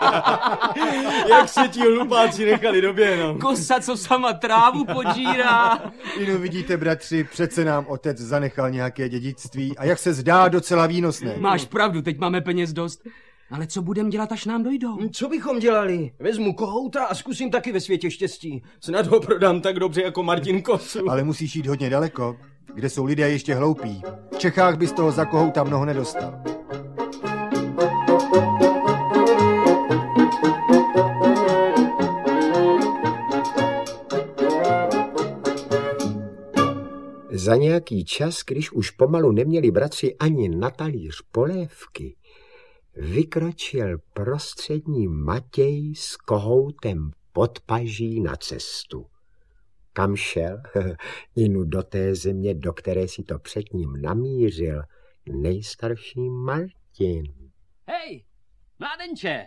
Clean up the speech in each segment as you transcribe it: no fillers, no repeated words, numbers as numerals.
Jak se ti hlupáci nechali doběhnout. Kosa, co sama trávu podžírá. Inu, vidíte, bratři, přece nám otec zanechal nějaké dědictví a jak se zdá, docela výnosné. Máš pravdu, teď máme peněz dost. Ale co budem dělat, až nám dojdou? Co bychom dělali? Vezmu kohouta a zkusím taky ve světě štěstí. Snad ho prodám tak dobře jako Martin Kosu. Ale musíš jít hodně daleko, kde jsou lidé ještě hloupí. V Čechách bys toho za kohouta mnoho nedostal. Za nějaký čas, když už pomalu neměli bratři ani na talíř polévky, vykročil prostřední Matěj s kohoutem pod paží na cestu. Kam šel? Inu do té země, do které si to před ním namířil nejstarší Martin. Hej, mládenče!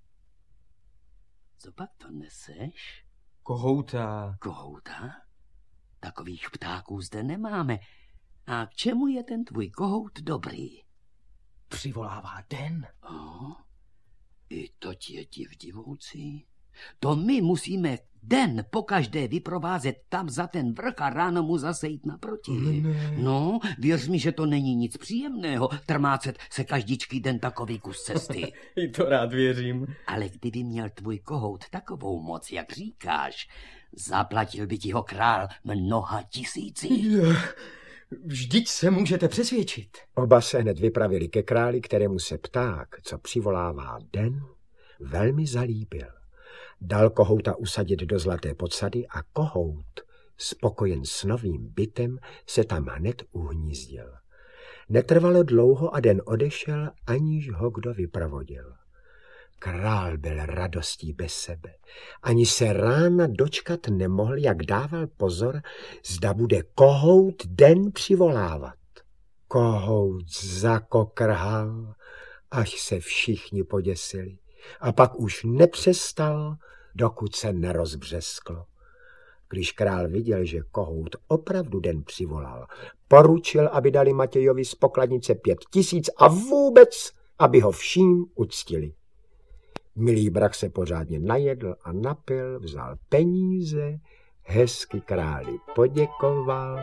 Co pak to neseš? Kohouta. Kohouta? Takových ptáků zde nemáme. A k čemu je ten tvůj kohout dobrý? Přivolává den. I to ti je divdivoucí. To my musíme den pokaždé vyprovázet tam za ten vrch a ráno mu zase jít naproti. No, věř mi, že to není nic příjemného, trmácet se každičký den takový kus cesty. I to rád věřím. Ale kdyby měl tvůj kohout takovou moc, jak říkáš, zaplatil by ti ho král mnoha tisící. Vždyť se můžete přesvědčit. Oba se hned vypravili ke králi, kterému se pták, co přivolává den, velmi zalíbil. Dal kohouta usadit do zlaté podsady a kohout, spokojen s novým bytem, se tam hned uhnízdil. Netrvalo dlouho a den odešel, aniž ho kdo vypravodil. Král byl radostí bez sebe. Ani se rána dočkat nemohl, jak dával pozor, zda bude kohout den přivolávat. Kohout zakokrhal, až se všichni poděsili. A pak už nepřestal, dokud se nerozbřesklo. Když král viděl, že kohout opravdu den přivolal, poručil, aby dali Matějovi z pokladnice 5000 a vůbec, aby ho vším uctili. Milý brak se pořádně najedl a napil, vzal peníze, hezky králi poděkoval